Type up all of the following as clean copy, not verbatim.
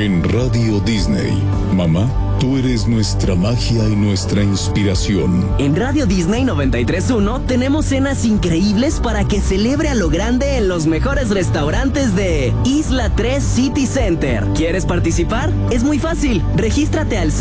En Radio Disney, mamá, tú eres nuestra magia y nuestra inspiración. En Radio Disney 93.1 tenemos cenas increíbles para que celebre a lo grande en los mejores restaurantes de Isla 3 City Center. ¿Quieres participar? Es muy fácil. Regístrate al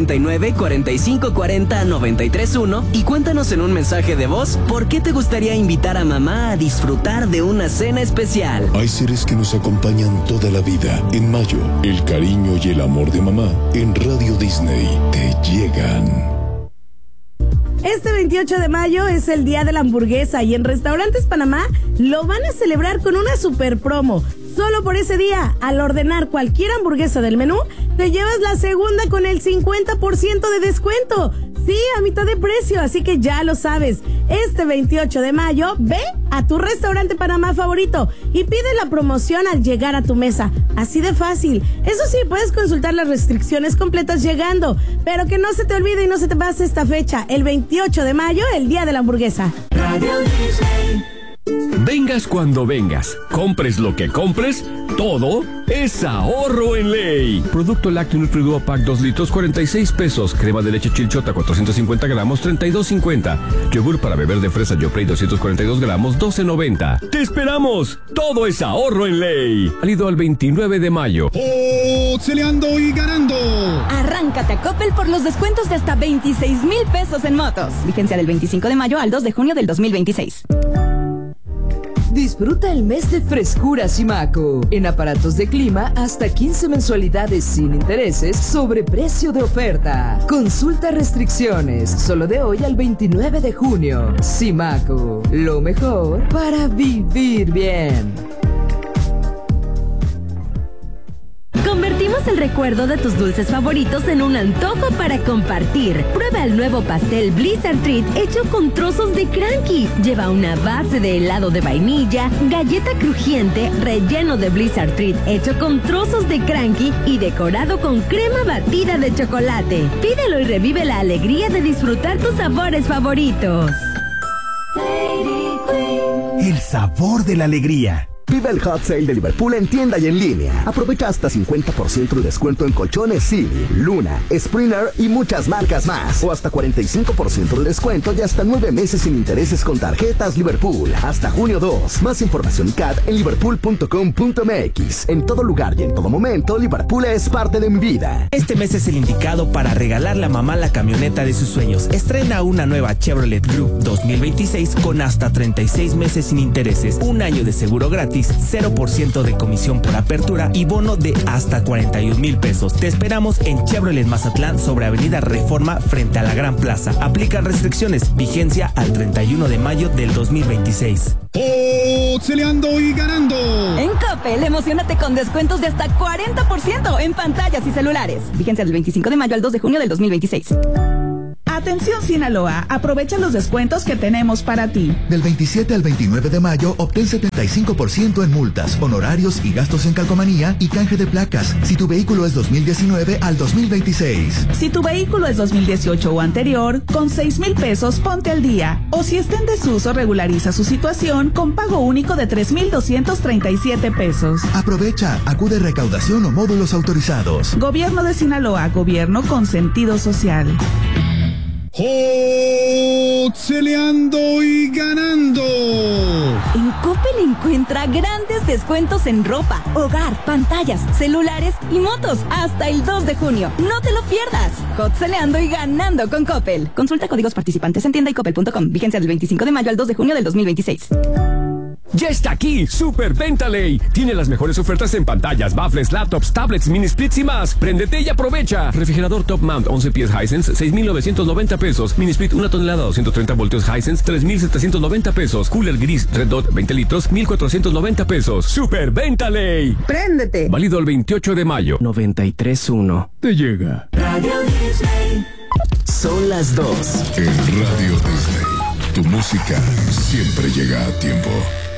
669-4540-931 y cuéntanos en un mensaje de voz por qué te gustaría invitar a mamá a disfrutar de una cena especial. Hay seres que nos acompañan toda la vida. En mayo, el cariño y el amor de mamá en Radio Disney te llegan. Este 28 de mayo es el día de la hamburguesa y en Restaurantes Panamá lo van a celebrar con una super promo. Solo por ese día, al ordenar cualquier hamburguesa del menú, te llevas la segunda con el 50% de descuento. Sí, a mitad de precio, así que ya lo sabes. Este 28 de mayo, ve a tu restaurante Panamá favorito y pide la promoción al llegar a tu mesa. Así de fácil. Eso sí, puedes consultar las restricciones completas llegando, pero que no se te olvide y no se te pase esta fecha. El 28 de mayo, el día de la hamburguesa. Radio Disney. Vengas cuando vengas, compres lo que compres, todo es ahorro en ley. Producto lácteo Nutriduo Pack 2 litros, 46 pesos. Crema de leche Chilchota, 450 gramos, 32.50. Yogur para beber de fresa Yoplait, 242 gramos, 12.90. ¡Te esperamos! Todo es ahorro en ley. Válido al 29 de mayo. ¡Celeando y ganando! Arráncate a Coppel por los descuentos de hasta 26,000 pesos en motos. Vigencia del 25 de mayo al 2 de junio del 2026. Disfruta el mes de frescura Simaco. En aparatos de clima, hasta 15 mensualidades sin intereses sobre precio de oferta. Consulta restricciones. Solo de hoy al 29 de junio. Simaco. Lo mejor para vivir bien. Convertimos el recuerdo de tus dulces favoritos en un antojo para compartir. Prueba el nuevo pastel Blizzard Treat hecho con trozos de cranky. Lleva una base de helado de vainilla, galleta crujiente, relleno de Blizzard Treat hecho con trozos de cranky y decorado con crema batida de chocolate. Pídelo y revive la alegría de disfrutar tus sabores favoritos. El sabor de la alegría. Vive el Hot Sale de Liverpool en tienda y en línea. Aprovecha hasta 50% de descuento en colchones Silly, Luna, Springer y muchas marcas más. O hasta 45% de descuento y hasta 9 meses sin intereses con tarjetas Liverpool. Hasta junio 2. Más información y CAT en liverpool.com.mx. En todo lugar y en todo momento, Liverpool es parte de mi vida. Este mes es el indicado para regalarle a mamá la camioneta de sus sueños. Estrena una nueva Chevrolet Group 2026 con hasta 36 meses sin intereses, un año de seguro gratis, 0% de comisión por apertura y bono de hasta 41,000 pesos. Te esperamos en Chevrolet Mazatlán sobre Avenida Reforma frente a la Gran Plaza. Aplican restricciones. Vigencia al 31 de mayo del 2026. ¡Celeando y ganando! En Coppel, emocionate con descuentos de hasta 40% en pantallas y celulares. Vigencia del 25 de mayo al 2 de junio del 2026. Atención Sinaloa, aprovecha los descuentos que tenemos para ti. Del 27 al 29 de mayo, obtén 75% en multas, honorarios y gastos en calcomanía y canje de placas, si tu vehículo es 2019 al 2026. Si tu vehículo es 2018 o anterior, con 6,000 pesos ponte al día. O si está en desuso, regulariza su situación con pago único de 3,237 pesos. Aprovecha, acude a recaudación o módulos autorizados. Gobierno de Sinaloa, gobierno con sentido social. ¡Celeando y ganando! En Coppel encuentra grandes descuentos en ropa, hogar, pantallas, celulares y motos hasta el 2 de junio. No te lo pierdas. Celeando y ganando con Coppel. Consulta códigos participantes en tienda y coppel.com. Vigencia del 25 de mayo al 2 de junio del 2026. Ya está aquí, Super Venta Ley. Tiene las mejores ofertas en pantallas, baffles, laptops, tablets, mini splits y más. Préndete y aprovecha. Refrigerador Top Mount 11 pies Hisense, 6,990 pesos. Mini split 1 tonelada 230 voltios Hisense, 3,790 pesos. Cooler gris Red Dot 20 litros, 1,490 pesos. Super Venta Ley. ¡Préndete! Válido el 28 de mayo. 93.1. Te llega. Radio Disney. Son las 2. En Radio Disney, tu música siempre llega a tiempo.